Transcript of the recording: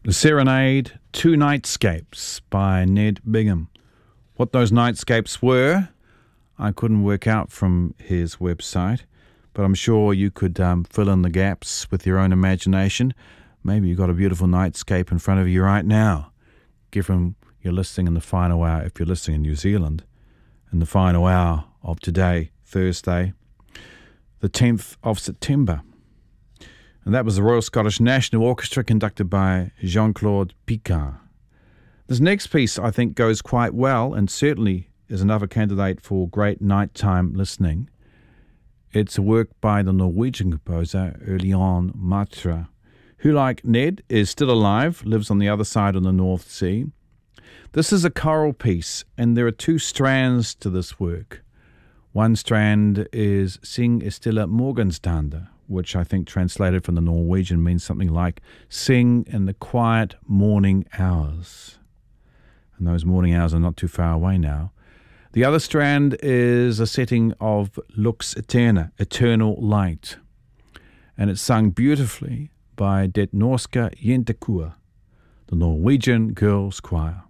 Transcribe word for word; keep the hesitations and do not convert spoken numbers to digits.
The Serenade, Two Nightscapes by Ned Bingham. What those nightscapes were, I couldn't work out from his website, but I'm sure you could um, fill in the gaps with your own imagination. Maybe you've got a beautiful nightscape in front of you right now, given you're listening in the final hour, if you're listening in New Zealand, in the final hour of today, Thursday, the tenth of September. And that was the Royal Scottish National Orchestra conducted by Jean-Claude Picard. This next piece, I think, goes quite well and certainly is another candidate for great nighttime listening. It's a work by the Norwegian composer Ørjan Matre, who, like Ned, is still alive, lives on the other side of the North Sea. This is a choral piece, and there are two strands to this work. One strand is Sing Stille Morgenstunder, which I think translated from the Norwegian means something like sing in the quiet morning hours. And those morning hours are not too far away now. The other strand is a setting of Lux Eterna, Eternal Light. And it's sung beautifully by Det Norske Jentekor, the Norwegian Girls' Choir.